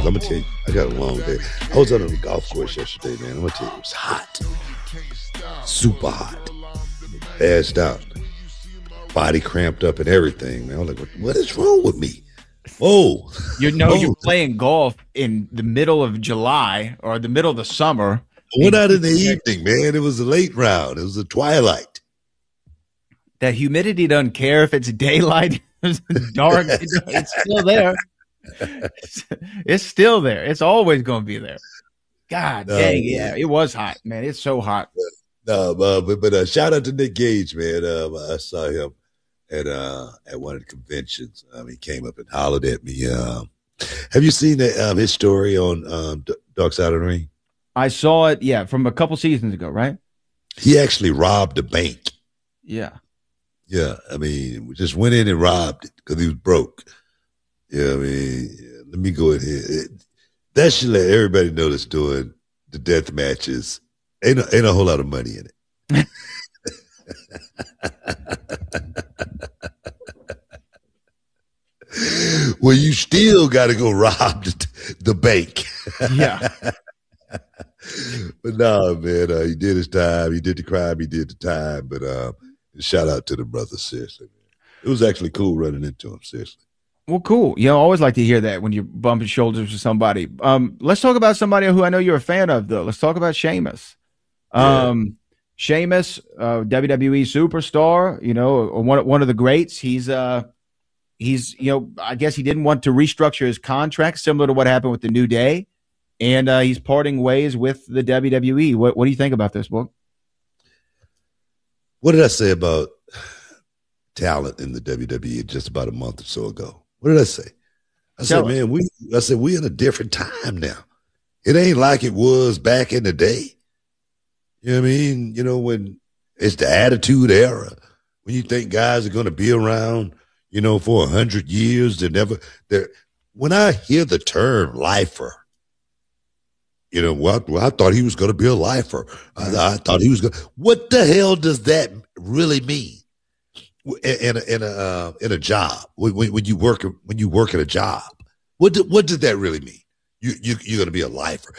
because I'm gonna tell you, I got a long day. I was out on the golf course yesterday, man. I'm gonna tell you, it was hot, super hot, passed out, body cramped up and everything, man. I was like, what is wrong with me? Oh, you're playing golf in the middle of July or the middle of the summer. I went out in the evening, man. It was a late round. It was a twilight. That humidity doesn't care if it's daylight, it's dark. It's still there. It's still there. It's always going to be there. God dang, yeah. It was hot, man. It's so hot. But shout out to Nick Gage, man. I saw him at one of the conventions. He came up and hollered at me. Have you seen his story on Dark Side of the Ring? I saw it, yeah, from a couple seasons ago, right? He actually robbed a bank. Yeah. Yeah, we just went in and robbed it because he was broke. Yeah, let me go in here. That should let everybody know that's doing the death matches. Ain't a whole lot of money in it. Well, you still got to go rob the bank. Yeah. But no, man, he did his time. He did the crime. He did the time. But shout out to the brother, seriously. Man. It was actually cool running into him, seriously. Well, cool. I always like to hear that when you're bumping shoulders with somebody. Let's talk about somebody who I know you're a fan of, though. Let's talk about Sheamus. Sheamus, WWE superstar, one of the greats. He's I guess he didn't want to restructure his contract, similar to what happened with the New Day. And he's parting ways with the WWE. What do you think about this, book? What did I say about talent in the WWE just about a month or so ago? What did I say? I said, man, we in a different time now. It ain't like it was back in the day. You know what I mean? When it's the Attitude Era, when you think guys are going to be around, for 100 years, when I hear the term lifer, I thought he was going to be a lifer. I thought he was going. What the hell does that really mean in a job? When you work at a job, what did that really mean? You're going to be a lifer.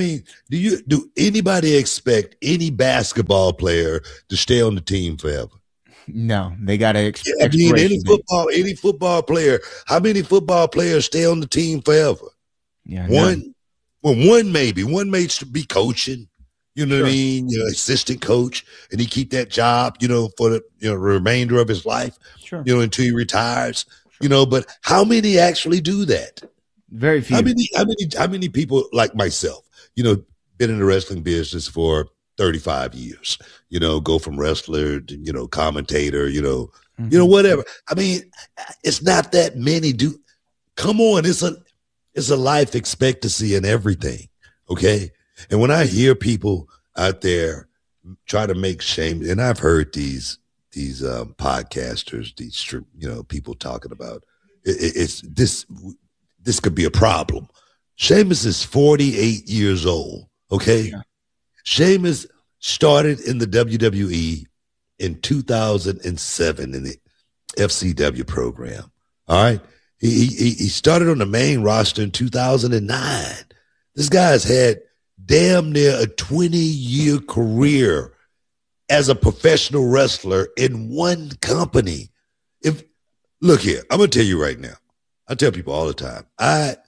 Do anybody expect any basketball player to stay on the team forever? No, they got to expect. Any football player. How many football players stay on the team forever? Yeah, one. Well, one may be coaching, what I mean? Assistant coach, and he keep that job, for the remainder of his life, until he retires, But how many actually do that? Very few. How many people like myself, been in the wrestling business for 35 years, go from wrestler to commentator, whatever. It's not that many. Come on, it's a life expectancy in everything, okay? And when I hear people out there try to make shame, and I've heard these podcasters, these people talking about it's this could be a problem. Sheamus is 48 years old, okay? Yeah. Sheamus started in the WWE in 2007 in the FCW program, all right? He started on the main roster in 2009. This guy's had damn near a 20-year career as a professional wrestler in one company. Look here, I'm going to tell you right now. I tell people all the time. I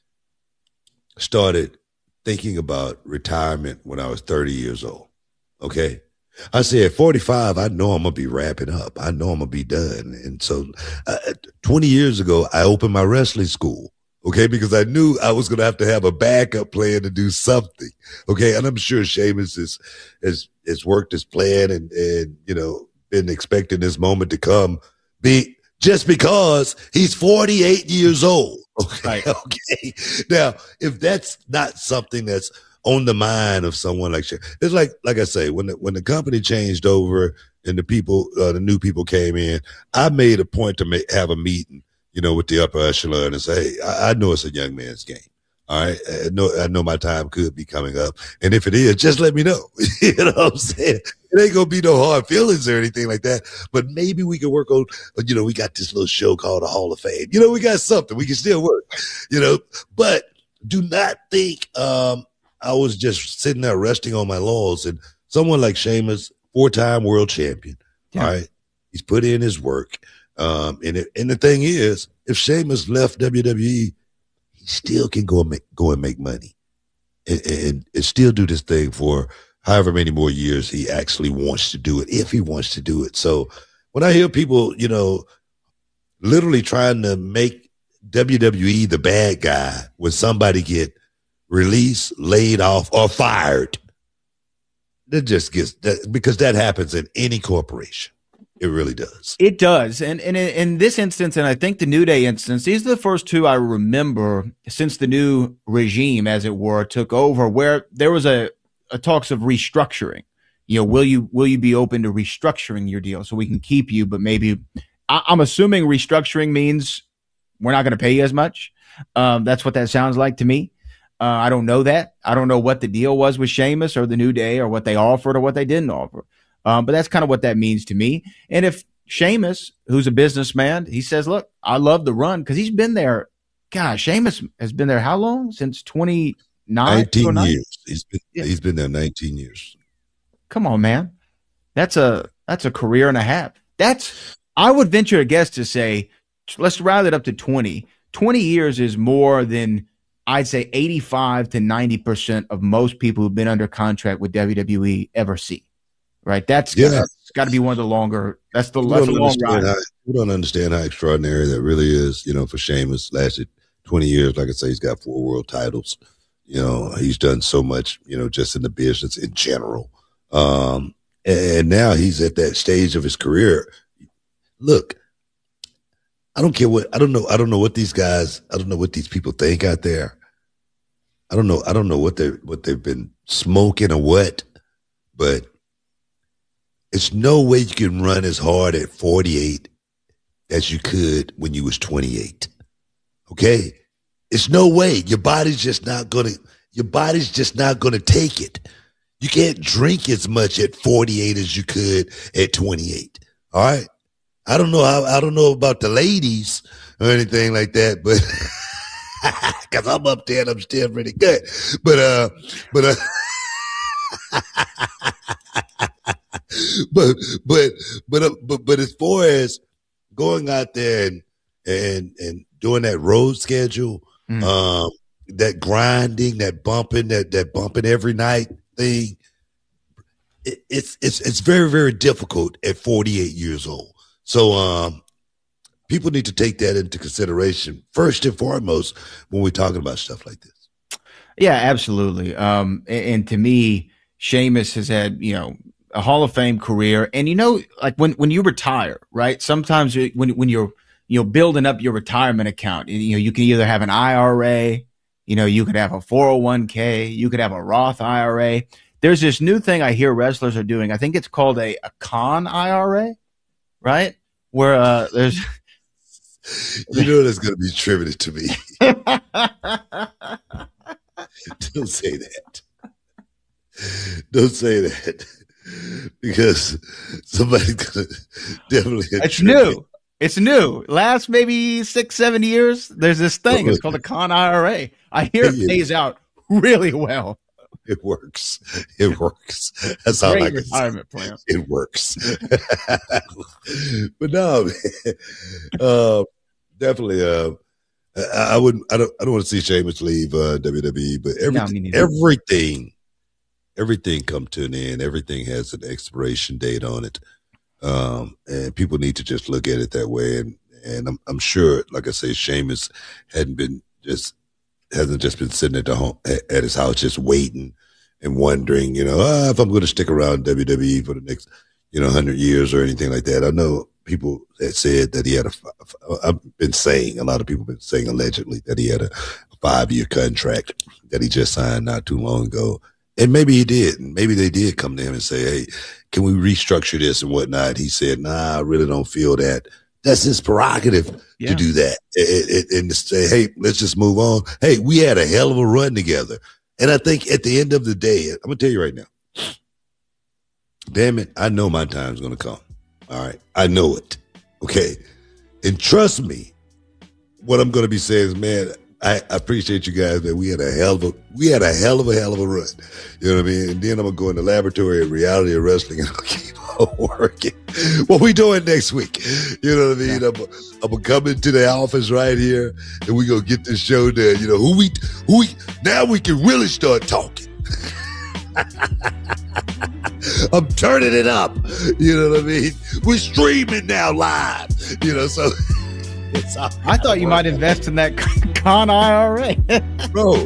started thinking about retirement when I was 30 years old, okay? I said, at 45, I know I'm going to be wrapping up. I know I'm going to be done. And so 20 years ago, I opened my wrestling school, okay, because I knew I was going to have a backup plan to do something, okay? And I'm sure Sheamus has worked his plan and been expecting this moment to come just because he's 48 years old, okay? Right. Okay. Now, if that's not something that's on the mind of someone like Sheamus. It's like I say, when the company changed over and the new people came in, I made a point to have a meeting, with the upper echelon and say, hey, I know it's a young man's game. All right. I know my time could be coming up. And if it is, just let me know. You know what I'm saying? It ain't going to be no hard feelings or anything like that. But maybe we can work on, we got this little show called the Hall of Fame. We got something. We can still work, but do not think I was just sitting there resting on my laurels. And someone like Sheamus, 4-time world champion, all right, he's put in his work. And the thing is, if Sheamus left WWE, he still can go and make money and still do this thing for however many more years he actually wants to do it, if he wants to do it. So when I hear people, literally trying to make WWE the bad guy when somebody get released, laid off, or fired, that just gets that, because that happens in any corporation. It really does. It does. And in this instance, and I think the New Day instance, these are the first two I remember since the new regime, as it were, took over, where there was a talks of restructuring. Will you be open to restructuring your deal so we can keep you, but maybe I'm assuming restructuring means we're not going to pay you as much. That's what that sounds like to me. I don't know that. I don't know what the deal was with Sheamus or the New Day or what they offered or what they didn't offer. But that's kind of what that means to me. And if Sheamus, who's a businessman, he says, look, I love the run because he's been there. Gosh, Sheamus has been there how long? Since 29? 19 years. He's been there 19 years. Come on, man. That's a career and a half. I would venture a guess to say, let's round it up to 20. 20 years is more than, I'd say, 85 to 90% of most people who've been under contract with WWE ever see. Right? That's got to be one of the longer. That's a long ride. We don't understand how extraordinary that really is. For Sheamus, lasted 20 years. Like I say, he's got 4 world titles. He's done so much. Just in the business in general. And now he's at that stage of his career. Look, I don't care what. I don't know what these guys. I don't know what these people think out there. I don't know what they've been smoking or what, but. It's no way you can run as hard at 48 as you could when you was 28. Okay? It's no way. Your body's just not gonna take it. You can't drink as much at 48 as you could at 28. All right? I don't know about the ladies or anything like that, but because I'm up there and I'm still pretty good. But but as far as going out there and doing that road schedule, that grinding, that bumping every night thing, it's very, very difficult at 48 years old. So people need to take that into consideration first and foremost when we're talking about stuff like this. Yeah, absolutely. And to me, Sheamus has had, a Hall of Fame career. And, like when you retire, right? Sometimes when you're building up your retirement account, you can either have an IRA, you could have a 401k, you could have a Roth IRA. There's this new thing I hear wrestlers are doing. I think it's called a con IRA, right? Where there's that's going to be attributed to me. Don't say that. Don't say that. Because somebody's gonna definitely. It's new. It's new. Last maybe 6-7 years, there's this thing. It's called a con IRA. I hear it pays out really well. It works. That's all I can retirement plan. It works. But no, man. Definitely. I wouldn't. I don't want to see Sheamus leave WWE. But everything come to an end. Everything has an expiration date on it. And people need to just look at it that way. And I'm sure, like I say, Sheamus hasn't just been sitting at his house just waiting and wondering, if I'm going to stick around WWE for the next, 100 years or anything like that. I know people that said that he had a lot of people have been saying allegedly that he had a 5-year contract that he just signed not too long ago. And maybe he did. And maybe they did come to him and say, hey, can we restructure this and whatnot? He said, nah, I really don't feel that. That's his prerogative to do that and to say, hey, let's just move on. Hey, we had a hell of a run together. And I think at the end of the day, I'm going to tell you right now, damn it, I know my time's going to come. All right. I know it. Okay. And trust me, what I'm going to be saying is, man, I appreciate you guys, man. We had a hell of a run. You know what I mean? And then I'm gonna go in the laboratory of reality of wrestling and I'll keep on working. What we doing next week? You know what I mean? Yeah. I'm gonna come into the office right here and we gonna get this show done. You know, who we now we can really start talking. I'm turning it up. You know what I mean? We're streaming now live. You know, so I thought you might invest in that Con IRA. Bro,